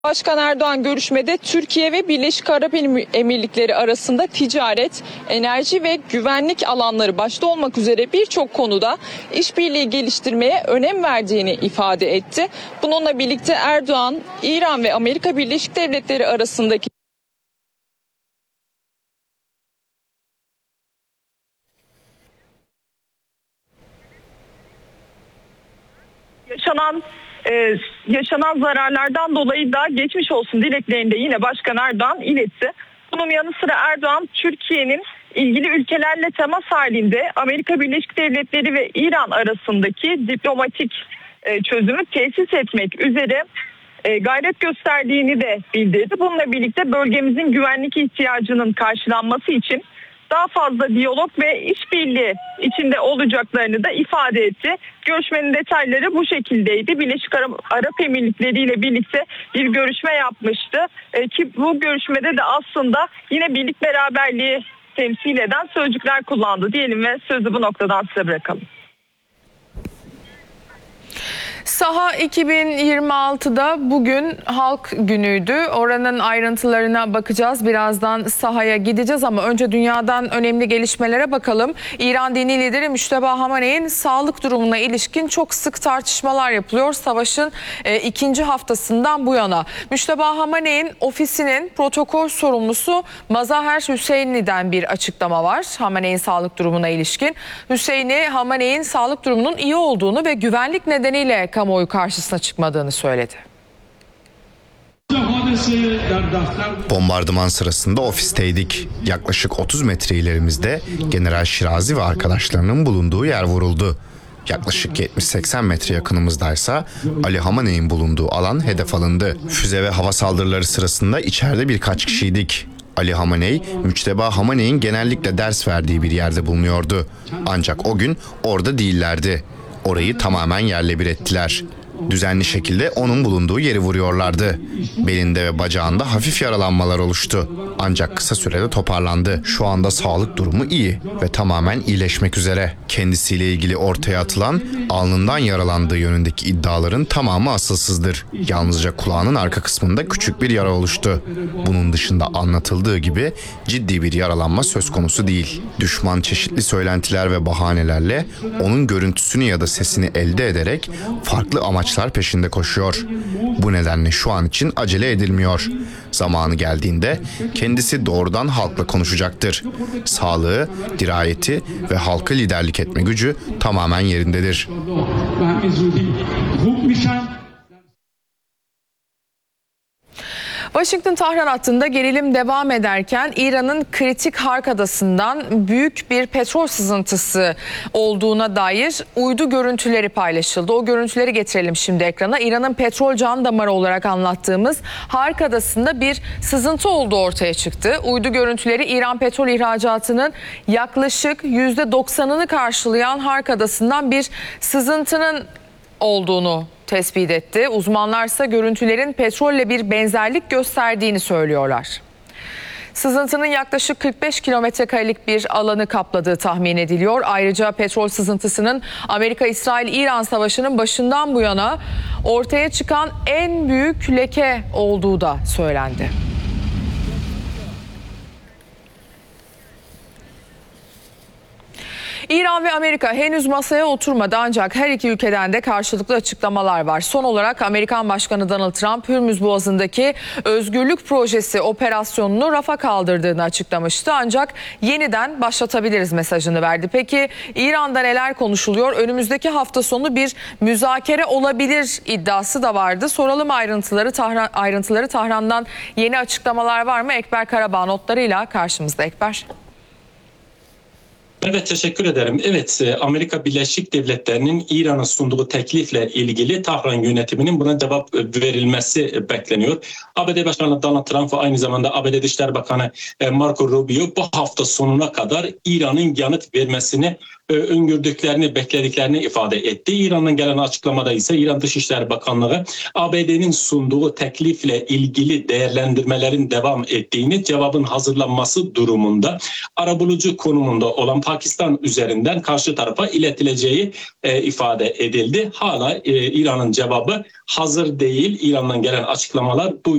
Başkan Erdoğan görüşmede Türkiye ve Birleşik Arap Emirlikleri arasında ticaret, enerji ve güvenlik alanları başta olmak üzere birçok konuda işbirliği geliştirmeye önem verdiğini ifade etti. Bununla birlikte Erdoğan, İran ve Amerika Birleşik Devletleri arasındaki yaşanan zararlardan dolayı da geçmiş olsun dileklerini de yine Başkan Erdoğan iletti. Bunun yanı sıra Erdoğan, Türkiye'nin ilgili ülkelerle temas halinde Amerika Birleşik Devletleri ve İran arasındaki diplomatik çözümü tesis etmek üzere gayret gösterdiğini de bildirdi. Bununla birlikte bölgemizin güvenlik ihtiyacının karşılanması için daha fazla diyalog ve işbirliği içinde olacaklarını da ifade etti. Görüşmenin detayları bu şekildeydi. Birleşik Arap Emirlikleri ile birlikte bir görüşme yapmıştı. Ki bu görüşmede de aslında yine birlik beraberliği temsil eden sözcükler kullandı diyelim ve sözü bu noktadan size bırakalım. Saha 2026'da bugün Halk Günü'ydü. Oranın ayrıntılarına bakacağız. Birazdan sahaya gideceğiz ama önce dünyadan önemli gelişmelere bakalım. İran dini lideri Müşteba Hamaney'in sağlık durumuna ilişkin çok sık tartışmalar yapılıyor savaşın ikinci haftasından bu yana. Müşteba Hamaney'in ofisinin protokol sorumlusu Mazaher Hüseyni'den bir açıklama var. Hamaney'in sağlık durumuna ilişkin. Hüseyni, Hamaney'in sağlık durumunun iyi olduğunu ve güvenlik nedeniyle kamuoyu karşısına çıkmadığını söyledi. Bombardıman sırasında ofisteydik. Yaklaşık 30 metre ilerimizde General Şirazi ve arkadaşlarının bulunduğu yer vuruldu. Yaklaşık 70-80 metre yakınımızdaysa Ali Hamaney'in bulunduğu alan hedef alındı. Füze ve hava saldırıları sırasında içeride birkaç kişiydik. Ali Hamaney, Müçteba Hamaney'in genellikle ders verdiği bir yerde bulunuyordu. Ancak o gün orada değillerdi. Orayı tamamen yerle bir ettiler. Düzenli şekilde onun bulunduğu yeri vuruyorlardı. Belinde ve bacağında hafif yaralanmalar oluştu. Ancak kısa sürede toparlandı. Şu anda sağlık durumu iyi ve tamamen iyileşmek üzere. Kendisiyle ilgili ortaya atılan alnından yaralandığı yönündeki iddiaların tamamı asılsızdır. Yalnızca kulağının arka kısmında küçük bir yara oluştu. Bunun dışında anlatıldığı gibi ciddi bir yaralanma söz konusu değil. Düşman çeşitli söylentiler ve bahanelerle onun görüntüsünü ya da sesini elde ederek farklı amaçlar peşinde koşuyor. Bu nedenle şu an için acele edilmiyor. Zamanı geldiğinde kendisi doğrudan halkla konuşacaktır. Sağlığı, dirayeti ve halka liderlik etme gücü tamamen yerindedir. Washington-Tahran hattında gerilim devam ederken İran'ın kritik Hark Adası'ndan büyük bir petrol sızıntısı olduğuna dair uydu görüntüleri paylaşıldı. O görüntüleri getirelim şimdi ekrana. İran'ın petrol can damarı olarak anlattığımız Hark Adası'nda bir sızıntı olduğu ortaya çıktı. Uydu görüntüleri İran petrol ihracatının yaklaşık %90'ını karşılayan Hark Adası'ndan bir sızıntının olduğunu tespit etti. Uzmanlarsa görüntülerin petrolle bir benzerlik gösterdiğini söylüyorlar. Sızıntının yaklaşık 45 kilometrekarelik bir alanı kapladığı tahmin ediliyor. Ayrıca petrol sızıntısının Amerika-İsrail-İran savaşının başından bu yana ortaya çıkan en büyük leke olduğu da söylendi. İran ve Amerika henüz masaya oturmadı ancak her iki ülkeden de karşılıklı açıklamalar var. Son olarak Amerikan Başkanı Donald Trump Hürmüz Boğazı'ndaki Özgürlük Projesi operasyonunu rafa kaldırdığını açıklamıştı. Ancak yeniden başlatabiliriz mesajını verdi. Peki İran'da neler konuşuluyor? Önümüzdeki hafta sonu bir müzakere olabilir iddiası da vardı. Soralım ayrıntıları Tahran'dan yeni açıklamalar var mı? Ekber Karabağ notlarıyla karşımızda. Ekber. Evet, teşekkür ederim. Evet, Amerika Birleşik Devletleri'nin İran'a sunduğu teklifle ilgili Tahran yönetiminin buna cevap verilmesi bekleniyor. ABD Başkanı Donald Trump ve aynı zamanda ABD Dışişleri Bakanı Marco Rubio bu hafta sonuna kadar İran'ın yanıt vermesini öngördüklerini, beklediklerini ifade etti. İran'dan gelen açıklamada ise İran Dışişleri Bakanlığı ABD'nin sunduğu teklifle ilgili değerlendirmelerin devam ettiğini, cevabın hazırlanması durumunda arabulucu konumunda olan Pakistan üzerinden karşı tarafa iletileceği ifade edildi. Hala İran'ın cevabı hazır değil. İran'dan gelen açıklamalar bu